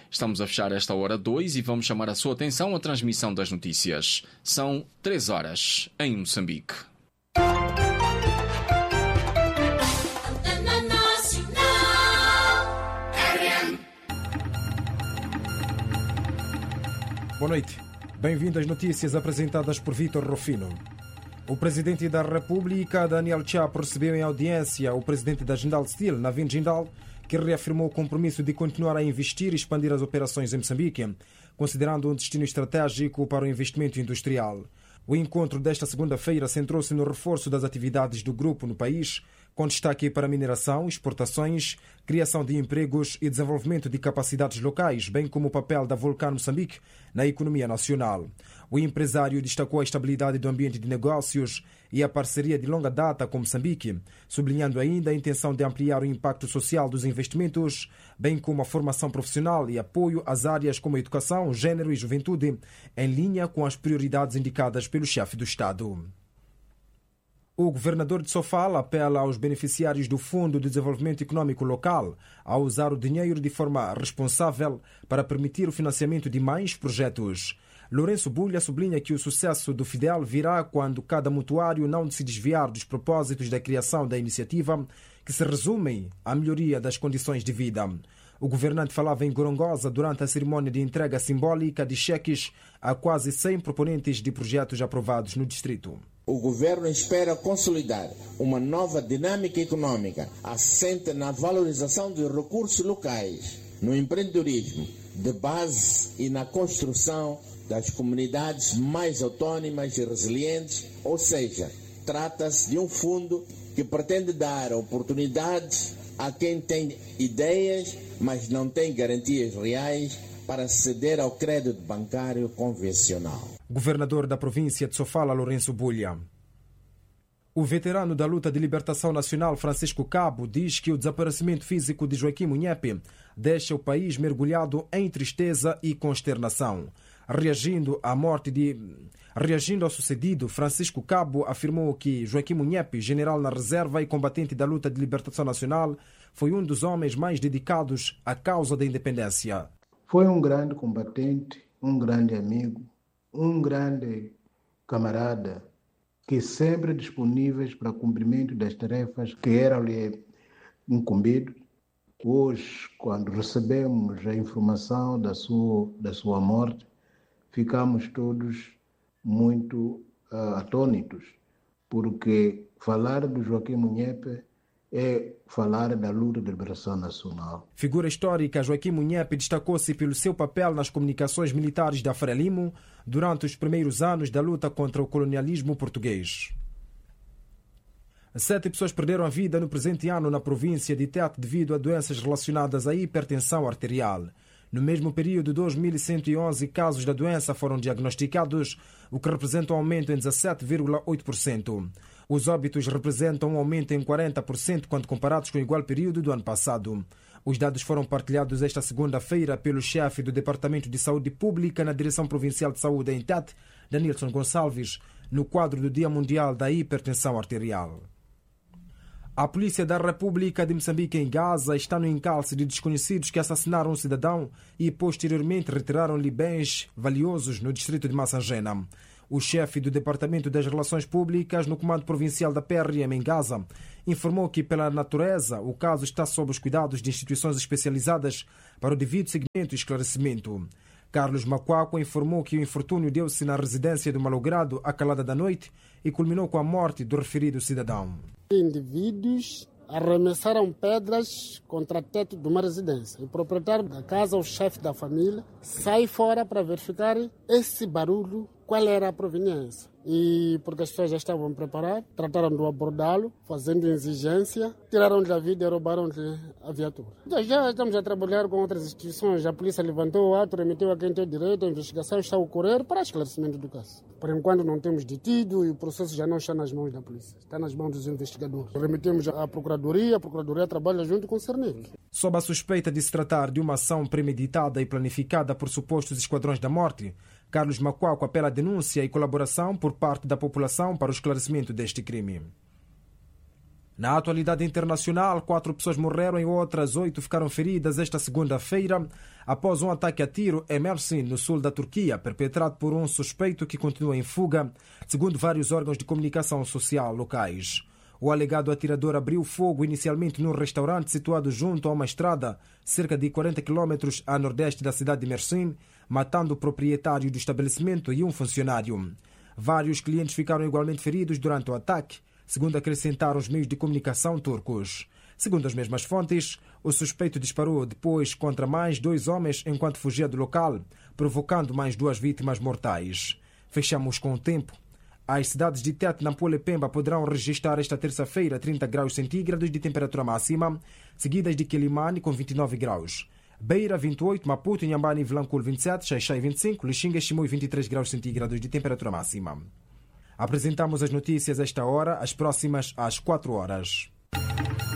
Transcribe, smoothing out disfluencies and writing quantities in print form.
Estamos a fechar esta hora 2 e vamos chamar a sua atenção à transmissão das notícias. São 3 horas em Moçambique. Boa noite. Bem-vindo às notícias apresentadas por Vítor Rufino. O presidente da República, Daniel Chapo, recebeu em audiência o presidente da Jindal Steel, Navin Jindal, que reafirmou o compromisso de continuar a investir e expandir as operações em Moçambique, considerando um destino estratégico para o investimento industrial. O encontro desta segunda-feira centrou-se no reforço das atividades do grupo no país, com destaque para mineração, exportações, criação de empregos e desenvolvimento de capacidades locais, bem como o papel da Vulcan Moçambique na economia nacional. O empresário destacou a estabilidade do ambiente de negócios e a parceria de longa data com Moçambique, sublinhando ainda a intenção de ampliar o impacto social dos investimentos, bem como a formação profissional e apoio às áreas como a educação, gênero e juventude, em linha com as prioridades indicadas pelo chefe do Estado. O governador de Sofala apela aos beneficiários do Fundo de Desenvolvimento Econômico Local a usar o dinheiro de forma responsável para permitir o financiamento de mais projetos. Lourenço Bulha sublinha que o sucesso do FIDEL virá quando cada mutuário não se desviar dos propósitos da criação da iniciativa, que se resumem à melhoria das condições de vida. O governante falava em Gorongosa durante a cerimónia de entrega simbólica de cheques a quase 100 proponentes de projetos aprovados no distrito. O governo espera consolidar uma nova dinâmica econômica assente na valorização dos recursos locais, no empreendedorismo de base e na construção das comunidades mais autónomas e resilientes, ou seja, trata-se de um fundo que pretende dar oportunidades a quem tem ideias, mas não tem garantias reais para aceder ao crédito bancário convencional. Governador da província de Sofala, Lourenço Bulha. O veterano da luta de libertação nacional, Francisco Cabo, diz que o desaparecimento físico de Joaquim Munhepe deixa o país mergulhado em tristeza e consternação. Reagindo ao sucedido, Francisco Cabo afirmou que Joaquim Munhepe, general na reserva e combatente da luta de libertação nacional, foi um dos homens mais dedicados à causa da independência. Foi um grande combatente, um grande amigo, um grande camarada, que sempre disponíveis para cumprimento das tarefas que eram-lhe incumbidas. Hoje, quando recebemos a informação da sua morte, ficamos todos muito atônitos, porque falar do Joaquim Munhepe é falar da luta de liberação nacional. Figura histórica, Joaquim Munhepe destacou-se pelo seu papel nas comunicações militares da Frelimo durante os primeiros anos da luta contra o colonialismo português. 7 pessoas perderam a vida no presente ano na província de Tete devido a doenças relacionadas à hipertensão arterial. No mesmo período, 2.111 casos da doença foram diagnosticados, o que representa um aumento em 17,8%. Os óbitos representam um aumento em 40% quando comparados com o igual período do ano passado. Os dados foram partilhados esta segunda-feira pelo chefe do Departamento de Saúde Pública na Direção Provincial de Saúde em Tete, Danilson Gonçalves, no quadro do Dia Mundial da Hipertensão Arterial. A Polícia da República de Moçambique em Gaza está no encalce de desconhecidos que assassinaram um cidadão e posteriormente retiraram-lhe bens valiosos no distrito de Massangena. O chefe do Departamento das Relações Públicas no Comando Provincial da PRM em Gaza informou que, pela natureza, o caso está sob os cuidados de instituições especializadas para o devido seguimento e esclarecimento. Carlos Macuaco informou que o infortúnio deu-se na residência do malogrado à calada da noite e culminou com a morte do referido cidadão. Indivíduos arremessaram pedras contra o teto de uma residência. O proprietário da casa, o chefe da família, sai fora para verificar esse barulho, qual era a proveniência. E porque as pessoas já estavam preparadas, trataram de abordá-lo, fazendo exigência, tiraram-lhe a vida e roubaram-lhe a viatura. Já estamos a trabalhar com outras instituições, a polícia levantou o ato, remeteu a quem tem direito, a investigação está a ocorrer para esclarecimento do caso. Por enquanto não temos detido e o processo já não está nas mãos da polícia, está nas mãos dos investigadores. Remetemos à Procuradoria, a Procuradoria trabalha junto com o CERNIC. Sob a suspeita de se tratar de uma ação premeditada e planificada por supostos esquadrões da morte, Carlos Macuaco apela à denúncia e colaboração por parte da população para o esclarecimento deste crime. Na atualidade internacional, 4 pessoas morreram e outras 8 ficaram feridas esta segunda-feira após um ataque a tiro em Mersin, no sul da Turquia, perpetrado por um suspeito que continua em fuga, segundo vários órgãos de comunicação social locais. O alegado atirador abriu fogo inicialmente num restaurante situado junto a uma estrada, cerca de 40 km a nordeste da cidade de Mersin, matando o proprietário do estabelecimento e um funcionário. Vários clientes ficaram igualmente feridos durante o ataque, segundo acrescentaram os meios de comunicação turcos. Segundo as mesmas fontes, o suspeito disparou depois contra mais 2 homens enquanto fugia do local, provocando mais 2 vítimas mortais. Fechamos com o tempo. As cidades de Tete, Nampula e Pemba poderão registrar esta terça-feira 30 graus centígrados de temperatura máxima, seguidas de Quelimane com 29 graus. Beira 28, Maputo, Inhambane e Vilanculo 27, Xaixai 25, Lixinga e Chimoio 23 graus centígrados de temperatura máxima. Apresentamos as notícias a esta hora, as próximas às 4 horas.